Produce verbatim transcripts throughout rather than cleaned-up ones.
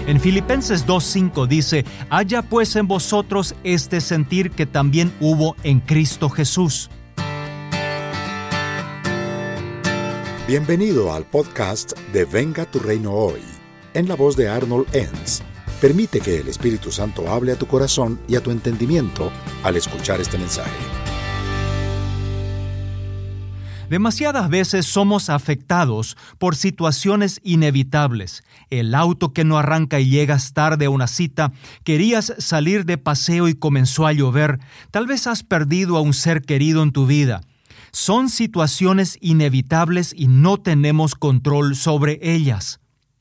En Filipenses dos cinco dice: haya pues en vosotros este sentir que también hubo en Cristo Jesús. Bienvenido al podcast de Venga tu Reino Hoy, en la voz de Arnold Enns. Permite que el Espíritu Santo hable a tu corazón y a tu entendimiento al escuchar este mensaje. Demasiadas veces somos afectados por situaciones inevitables. El auto que no arranca y llegas tarde a una cita, querías salir de paseo y comenzó a llover, tal vez has perdido a un ser querido en tu vida. Son situaciones inevitables y no tenemos control sobre ellas.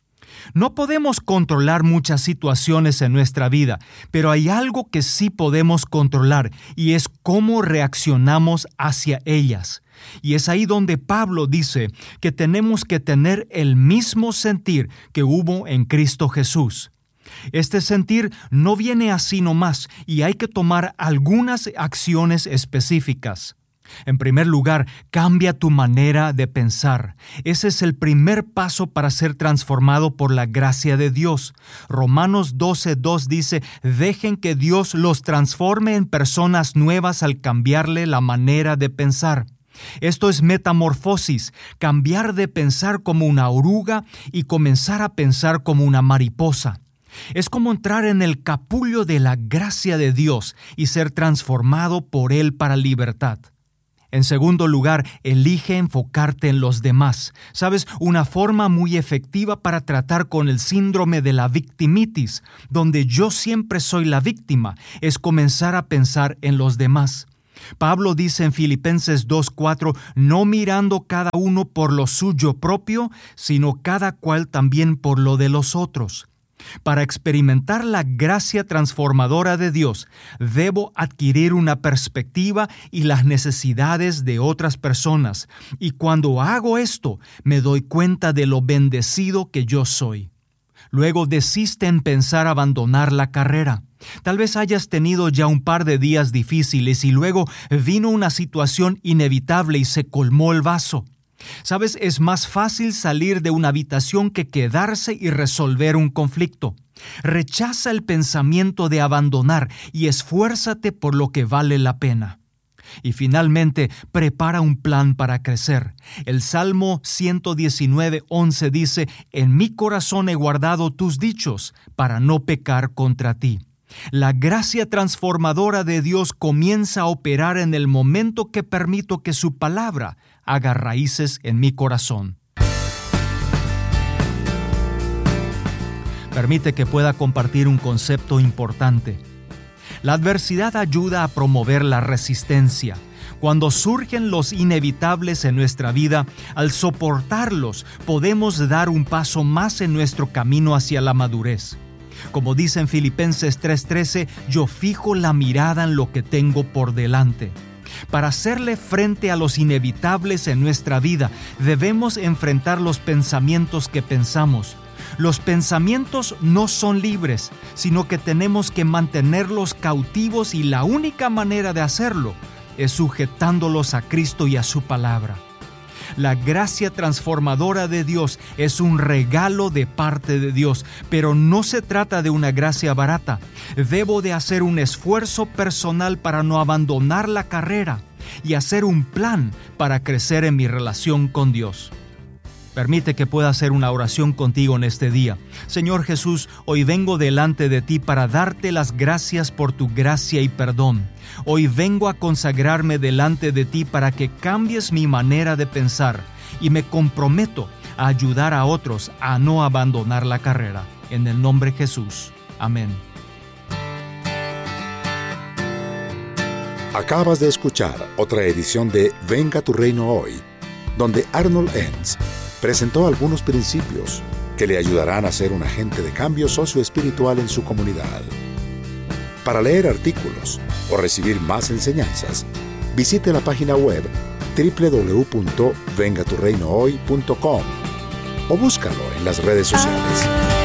No podemos controlar muchas situaciones en nuestra vida, pero hay algo que sí podemos controlar y es cómo reaccionamos hacia ellas. Y es ahí donde Pablo dice que tenemos que tener el mismo sentir que hubo en Cristo Jesús. Este sentir no viene así nomás y hay que tomar algunas acciones específicas. En primer lugar, cambia tu manera de pensar. Ese es el primer paso para ser transformado por la gracia de Dios. Romanos doce dos dice: dejen que Dios los transforme en personas nuevas al cambiarle la manera de pensar. Esto es metamorfosis, cambiar de pensar como una oruga y comenzar a pensar como una mariposa. Es como entrar en el capullo de la gracia de Dios y ser transformado por Él para libertad. En segundo lugar, elige enfocarte en los demás. ¿Sabes? Una forma muy efectiva para tratar con el síndrome de la victimitis, donde yo siempre soy la víctima, es comenzar a pensar en los demás. Pablo dice en Filipenses dos cuatro, no mirando cada uno por lo suyo propio, sino cada cual también por lo de los otros. Para experimentar la gracia transformadora de Dios, debo adquirir una perspectiva y las necesidades de otras personas. Y cuando hago esto, me doy cuenta de lo bendecido que yo soy. Luego desiste en pensar abandonar la carrera. Tal vez hayas tenido ya un par de días difíciles y luego vino una situación inevitable y se colmó el vaso. ¿Sabes? Es más fácil salir de una habitación que quedarse y resolver un conflicto. Rechaza el pensamiento de abandonar y esfuérzate por lo que vale la pena. Y finalmente, prepara un plan para crecer. El Salmo ciento diecinueve once dice: en mi corazón he guardado tus dichos para no pecar contra ti. La gracia transformadora de Dios comienza a operar en el momento que permito que su palabra haga raíces en mi corazón. Permite que pueda compartir un concepto importante. La adversidad ayuda a promover la resistencia. Cuando surgen los inevitables en nuestra vida, al soportarlos, podemos dar un paso más en nuestro camino hacia la madurez. Como dice en Filipenses tres trece, yo fijo la mirada en lo que tengo por delante. Para hacerle frente a los inevitables en nuestra vida, debemos enfrentar los pensamientos que pensamos. Los pensamientos no son libres, sino que tenemos que mantenerlos cautivos y la única manera de hacerlo es sujetándolos a Cristo y a su palabra. La gracia transformadora de Dios es un regalo de parte de Dios, pero no se trata de una gracia barata. Debo de hacer un esfuerzo personal para no abandonar la carrera y hacer un plan para crecer en mi relación con Dios. Permite que pueda hacer una oración contigo en este día. Señor Jesús, hoy vengo delante de ti para darte las gracias por tu gracia y perdón. Hoy vengo a consagrarme delante de ti para que cambies mi manera de pensar y me comprometo a ayudar a otros a no abandonar la carrera. En el nombre de Jesús. Amén. Acabas de escuchar otra edición de Venga tu Reino Hoy, donde Arnold Enns presentó algunos principios que le ayudarán a ser un agente de cambio socioespiritual en su comunidad. Para leer artículos o recibir más enseñanzas, visite la página web doble u doble u doble u punto venga tu reino hoy punto com o búscalo en las redes sociales.